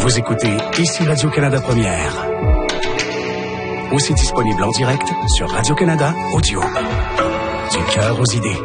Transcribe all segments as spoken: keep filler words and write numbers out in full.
Vous écoutez ici Radio-Canada Première. Aussi disponible en direct sur Radio-Canada Audio. Du cœur aux idées.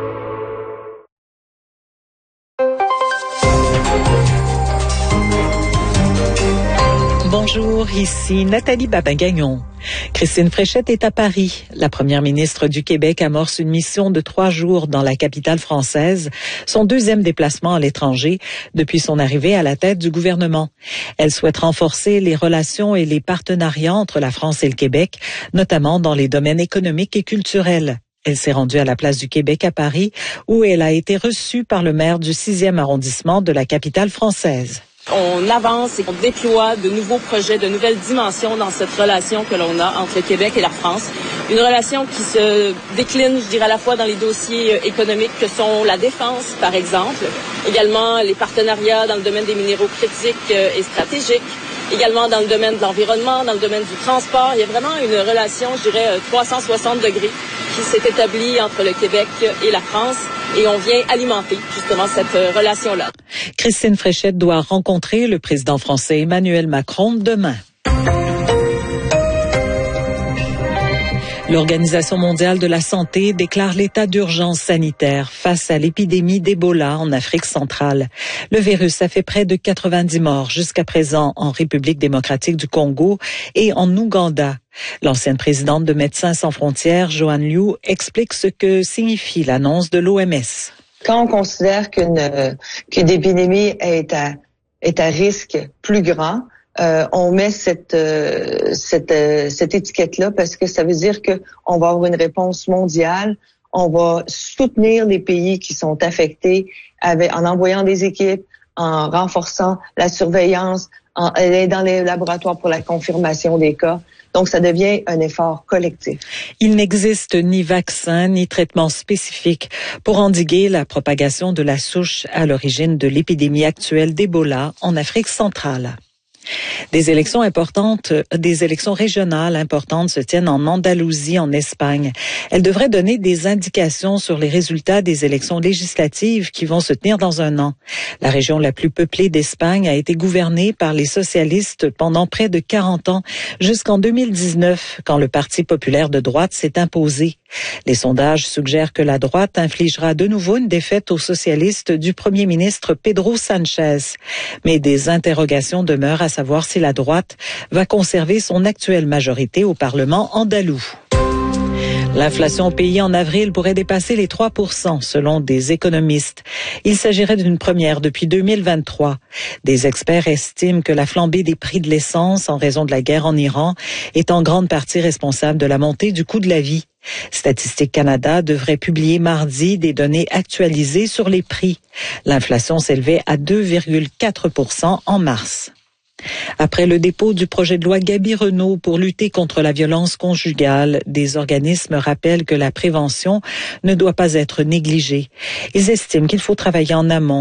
Bonjour, ici Nathalie Babin-Gagnon. Christine Fréchette est à Paris. La première ministre du Québec amorce une mission de trois jours dans la capitale française, son deuxième déplacement à l'étranger depuis son arrivée à la tête du gouvernement. Elle souhaite renforcer les relations et les partenariats entre la France et le Québec, notamment dans les domaines économiques et culturels. Elle s'est rendue à la Place du Québec à Paris, où elle a été reçue par le maire du sixième arrondissement de la capitale française. On avance et on déploie de nouveaux projets, de nouvelles dimensions dans cette relation que l'on a entre le Québec et la France. Une relation qui se décline, je dirais, à la fois dans les dossiers économiques que sont la défense, par exemple, également les partenariats dans le domaine des minéraux critiques et stratégiques, également dans le domaine de l'environnement, dans le domaine du transport. Il y a vraiment une relation, je dirais, trois cent soixante degrés qui s'est établie entre le Québec et la France. Et on vient alimenter justement cette relation-là. Christine Fréchette doit rencontrer le président français Emmanuel Macron demain. L'Organisation mondiale de la santé déclare l'état d'urgence sanitaire face à l'épidémie d'Ebola en Afrique centrale. Le virus a fait près de quatre-vingt-dix morts jusqu'à présent en République démocratique du Congo et en Ouganda. L'ancienne présidente de Médecins sans frontières, Joanne Liu, explique ce que signifie l'annonce de l'O M S. Quand on considère qu'une, qu'une épidémie est à, est à risque plus grand, Euh, on met cette euh, cette euh, cette étiquette-là parce que ça veut dire que on va avoir une réponse mondiale. On va soutenir les pays qui sont affectés avec, en envoyant des équipes, en renforçant la surveillance, en aidant les laboratoires pour la confirmation des cas. Donc, ça devient un effort collectif. Il n'existe ni vaccin ni traitement spécifique pour endiguer la propagation de la souche à l'origine de l'épidémie actuelle d'Ebola en Afrique centrale. Des élections importantes, des élections régionales importantes se tiennent en Andalousie, en Espagne. Elles devraient donner des indications sur les résultats des élections législatives qui vont se tenir dans un an. La région la plus peuplée d'Espagne a été gouvernée par les socialistes pendant près de quarante ans, jusqu'en deux mille dix-neuf, quand le Parti populaire de droite s'est imposé. Les sondages suggèrent que la droite infligera de nouveau une défaite aux socialistes du premier ministre Pedro Sánchez. Mais des interrogations demeurent à savoir si la droite va conserver son actuelle majorité au Parlement andalou. L'inflation au pays en avril pourrait dépasser les trois pour cent selon des économistes. Il s'agirait d'une première depuis deux mille vingt-trois. Des experts estiment que la flambée des prix de l'essence en raison de la guerre en Iran est en grande partie responsable de la montée du coût de la vie. Statistique Canada devrait publier mardi des données actualisées sur les prix. L'inflation s'élevait à deux virgule quatre pour cent en mars. Après le dépôt du projet de loi Gaby-Renaud pour lutter contre la violence conjugale, des organismes rappellent que la prévention ne doit pas être négligée. Ils estiment qu'il faut travailler en amont